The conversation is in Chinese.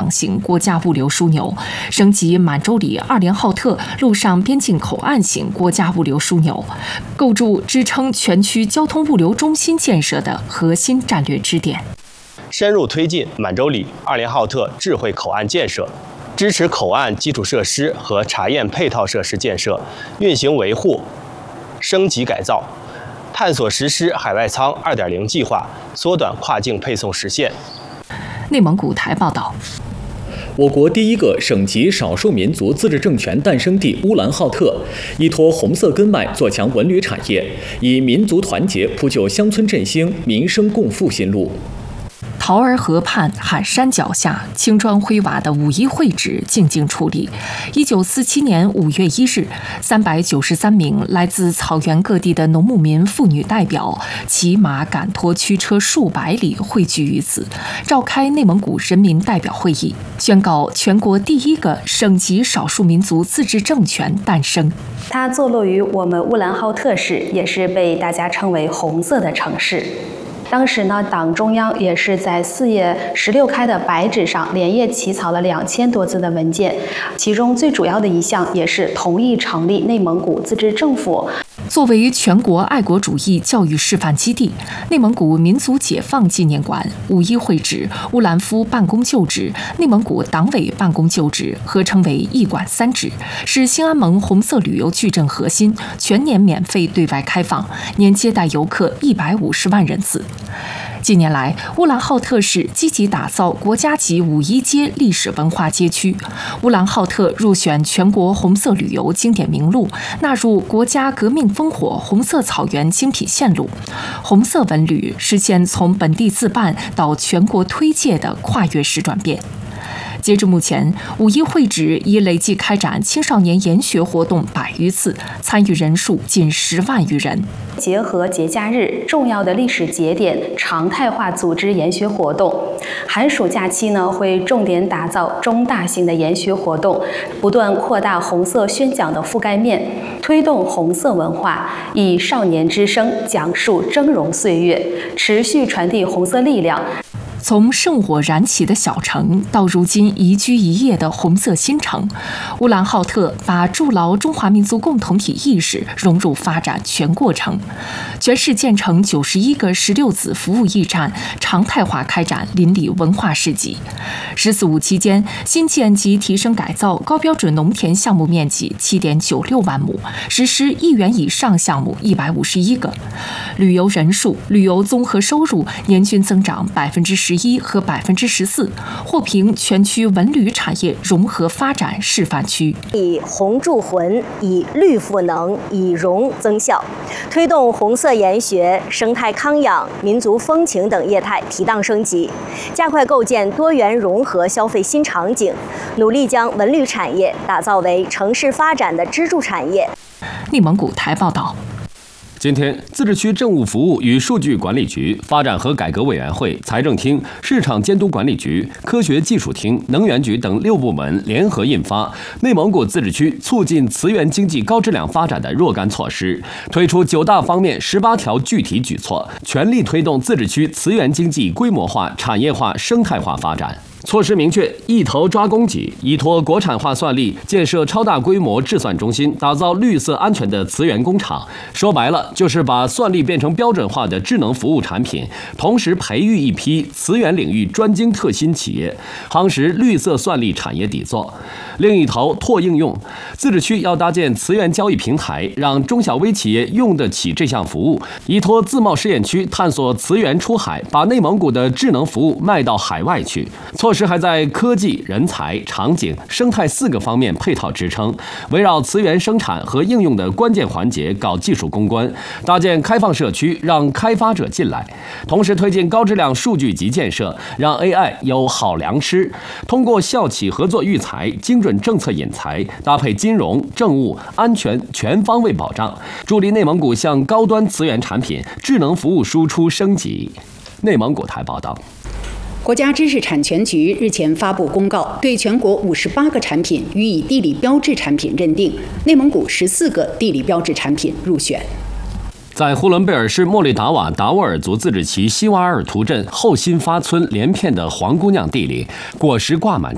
航型国家物流枢纽，升级满洲里2连浩特陆上边境口岸型国家物流枢纽，构筑支撑全区交通物流中心建设的核心战略支点。 深入推进满洲里2连浩特智慧口岸建设，支持口岸基础设施和查验配套设施建设、运行维护、升级改造，探索实施海外仓2.0计划，缩短跨境配送时限。 内蒙古台报道。 我国第一个省级少数民族自治政权诞生地乌兰浩特，依托红色根脉做强文旅产业，以民族团结铺就乡村振兴、民生共富新路。 桃儿河畔喊山脚下，青砖灰瓦的五一会址静静矗立。1947年5月1日，393名来自草原各地的农牧民妇女代表骑马赶拖驱车数百里汇聚于此，召开内蒙古人民代表会议，宣告全国第一个省级少数民族自治政权诞生。 它坐落于我们乌兰浩特市，也是被大家称为红色的城市。当时呢，党中央也是在4页16开的白纸上连夜起草了2000多字的文件，其中最主要的一项也是同意成立内蒙古自治政府。 作为全国爱国主义教育示范基地，内蒙古民族解放纪念馆、五一会址、乌兰夫办公旧址、内蒙古党委办公旧址合称为一馆3址，是兴安盟红色旅游矩阵核心，全年免费对外开放，年接待游客150万人次。近年来，乌兰浩特市积极打造国家级51街历史文化街区，乌兰浩特入选全国红色旅游经典名录，纳入国家革命烽火红色草原精品线路。红色文旅实现从本地自办到全国推介的跨越式转变。截至目前，五一会址已累计开展青少年研学活动100余次，参与人数近10万余人。 结合节假日、重要的历史节点，常态化组织研学活动。寒暑假期呢，会重点打造中大型的研学活动，不断扩大红色宣讲的覆盖面，推动红色文化，以少年之声讲述峥嵘岁月，持续传递红色力量。 从圣火燃起的小城到如今宜居宜业的红色新城，乌兰浩特把筑牢中华民族共同体意识融入发展全过程。全市建成91个16子服务驿站，常态化开展邻里文化市集。“14·5”期间，新建及提升改造高标准农田项目面积7.96万亩，实施1元以上项目151个。旅游人数、旅游综合收入年均增长11%和14%，获评全区文旅产业融合发展示范区。 以红铸魂，以绿赋能，以融增效，推动红色研学、生态康养、民族风情等业态提档升级，加快构建多元融合消费新场景，努力将文旅产业打造为城市发展的支柱产业。 内蒙古台报道。 今天，自治区政务服务与数据管理局、发展和改革委员会、财政厅、市场监督管理局、科学技术厅、能源局等6部门联合印发《内蒙古自治区促进磁源经济高质量发展的若干措施》，推出9大方面18条具体举措，全力推动自治区磁源经济规模化、产业化、生态化发展。措施明确，一头抓供给，依托国产化算力，建设超大规模制算中心，打造绿色安全的磁源工厂。说白了，就是把算力变成标准化的智能服务产品，同时培育一批磁源领域专精特新企业，夯实绿色算力产业底座。另一头拓应用，自治区要搭建磁源交易平台，让中小微企业用得起这项服务，依托自贸试验区探索磁源出海，把内蒙古的智能服务卖到海外去。措施还在科技、人才、场景、生态4个方面配套支撑，围绕磁源生产和应用的关键环节搞技术攻关，搭建开放社区，让开发者进来。同时推进高质量数据集建设，让 AI 有好粮吃。通过校企合作育才、精准政策引才，搭配金融、政务、安全全方位保障，助力内蒙古向高端磁源产品、智能服务输出升级。内蒙古台报道。 国家知识产权局日前发布公告，对全国58个产品予以地理标志产品认定，内蒙古14个地理标志产品入选。 在呼伦贝尔市莫里达瓦达斡尔族自治旗西瓦尔图镇后新发村连片的黄姑娘地里，果实挂满